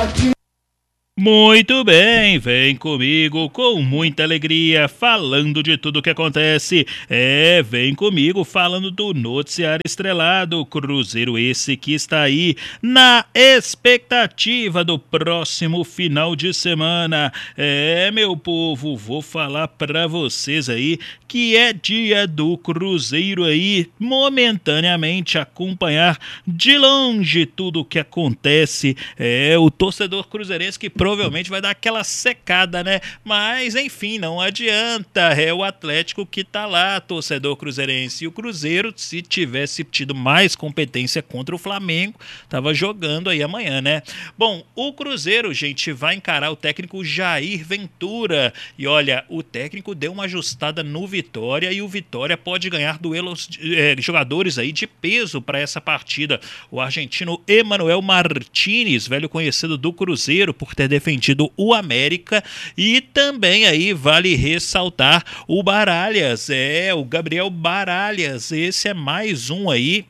Muito bem, vem comigo com muita alegria, falando de tudo que acontece. Vem comigo falando do noticiário estrelado, Cruzeiro esse que está aí na expectativa do próximo final de semana. Meu povo, vou falar pra vocês aí que é dia do Cruzeiro aí, momentaneamente acompanhar de longe tudo o que acontece. O torcedor cruzeirense que provavelmente vai dar aquela secada, né? Mas, enfim, não adianta. É o Atlético que tá lá, torcedor cruzeirense. E o Cruzeiro, se tivesse tido mais competência contra o Flamengo, tava jogando aí amanhã, né? Bom, o Cruzeiro, gente, vai encarar o técnico Jair Ventura. E olha, o técnico deu uma ajustada no Vitória e o Vitória pode ganhar duelos, jogadores aí de peso para essa partida. O argentino Emanuel Martínez, velho conhecido do Cruzeiro por ter defendido o América, e também aí vale ressaltar o Baralhas, o Gabriel Baralhas, esse é mais um aí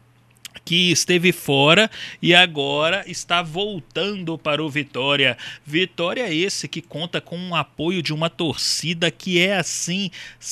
que esteve fora e agora está voltando para o Vitória. Vitória esse que conta com o apoio de uma torcida que é assim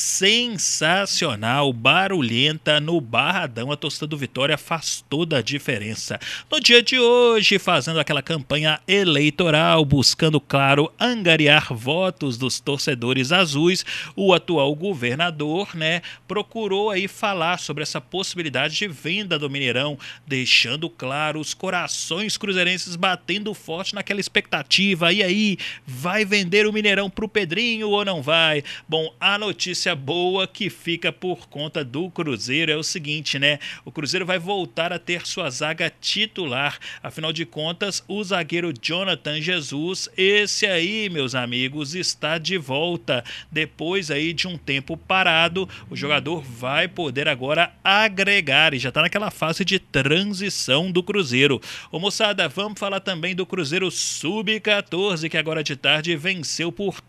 sensacional, barulhenta no Barradão. A torcida do Vitória faz toda a diferença. No dia de hoje, fazendo aquela campanha eleitoral, buscando, claro, angariar votos dos torcedores azuis, o atual governador, né, procurou aí falar sobre essa possibilidade de venda do Mineirão, deixando claro os corações cruzeirenses batendo forte naquela expectativa. E aí, vai vender o Mineirão pro Pedrinho ou não vai? Bom, a notícia boa que fica por conta do Cruzeiro é o seguinte, né? O Cruzeiro vai voltar a ter sua zaga titular. Afinal de contas, o zagueiro Jonathan Jesus, esse aí, meus amigos, está de volta. Depois aí de um tempo parado, o jogador vai poder agora agregar e já está naquela fase de transição do Cruzeiro. Ô moçada, vamos falar também do Cruzeiro Sub-14, que agora de tarde venceu por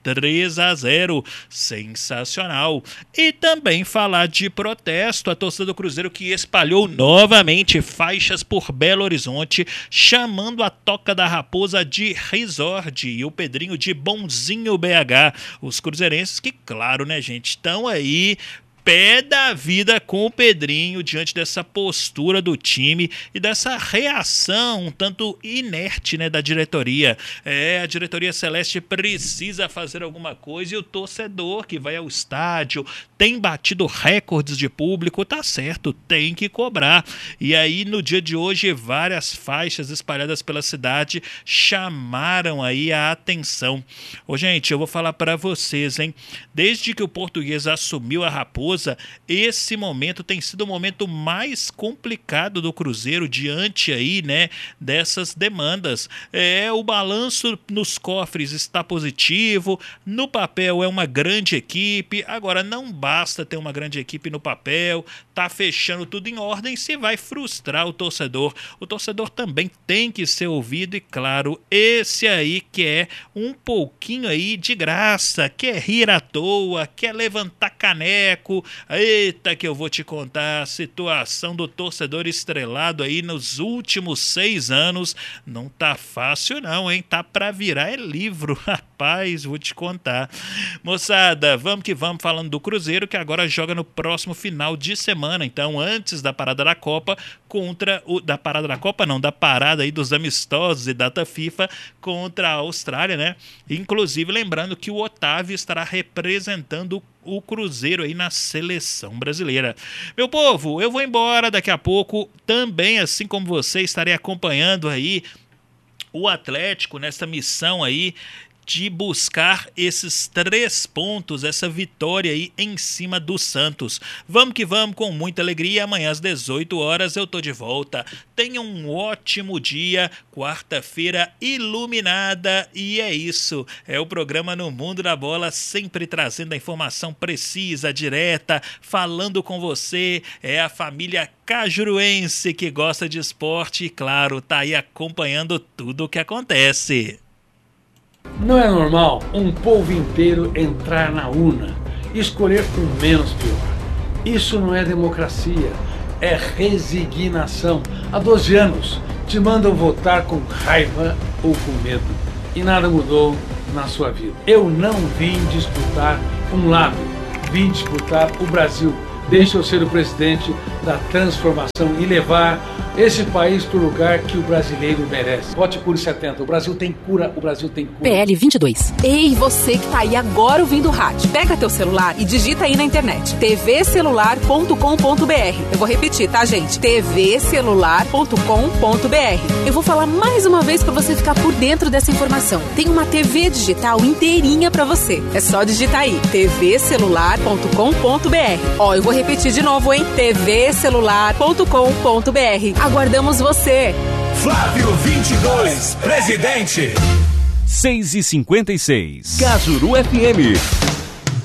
3-0. Sensacional. E também falar de protesto, a torcida do Cruzeiro que espalhou novamente faixas por Belo Horizonte, chamando a Toca da Raposa de Resort e o Pedrinho de Bonzinho BH. Os cruzeirenses que, claro, né, gente, estão aí pé da vida com o Pedrinho diante dessa postura do time e dessa reação um tanto inerte, né, da diretoria. A diretoria celeste precisa fazer alguma coisa e o torcedor que vai ao estádio tem batido recordes de público, tá certo, tem que cobrar. E aí no dia de hoje várias faixas espalhadas pela cidade chamaram aí a atenção. Ô gente, eu vou falar para vocês, hein, desde que o Português assumiu a Raposa, esse momento tem sido o momento mais complicado do Cruzeiro diante aí, né, dessas demandas. O balanço nos cofres está positivo, no papel é uma grande equipe, agora não basta ter uma grande equipe no papel, tá fechando tudo em ordem, se vai frustrar o torcedor. O torcedor também tem que ser ouvido e, claro, esse aí quer um pouquinho aí de graça, quer rir à toa, quer levantar caneco. Eita, que eu vou te contar, a situação do torcedor estrelado aí nos últimos 6 anos não tá fácil não, hein? Tá pra virar livro, rapaz, vou te contar. Moçada, vamos que vamos, falando do Cruzeiro, que agora joga no próximo final de semana, então antes da parada da Copa, da parada aí dos amistosos e data FIFA contra a Austrália, né? Inclusive lembrando que o Otávio estará representando o Cruzeiro aí na seleção brasileira. Meu povo, eu vou embora daqui a pouco, também assim como você, estarei acompanhando aí o Atlético nessa missão aí de buscar esses 3 pontos, essa vitória aí em cima do Santos. Vamos que vamos, com muita alegria. Amanhã às 18 horas eu tô de volta. Tenha um ótimo dia, quarta-feira iluminada, e é isso. É o programa No Mundo da Bola, sempre trazendo a informação precisa, direta, falando com você. É a família cajuruense que gosta de esporte e, claro, tá aí acompanhando tudo o que acontece. Não é normal um povo inteiro entrar na urna e escolher o menos pior. Isso não é democracia, é resignação. Há 12 anos te mandam votar com raiva ou com medo. E nada mudou na sua vida. Eu não vim disputar um lado, vim disputar o Brasil. Deixa eu ser o presidente da transformação e levar esse país para o lugar que o brasileiro merece. Vote Cure 70. O Brasil tem cura, o Brasil tem cura. PL 22. Ei, você que tá aí agora ouvindo o rádio. Pega teu celular e digita aí na internet. tvcelular.com.br. Eu vou repetir, tá, gente? tvcelular.com.br. Eu vou falar mais uma vez para você ficar por dentro dessa informação. Tem uma TV digital inteirinha para você. É só digitar aí. tvcelular.com.br. Ó, eu vou repetir de novo, hein? tvcelular.com.br. Aguardamos você. Flávio 22, presidente. 6h56. Cajuru FM.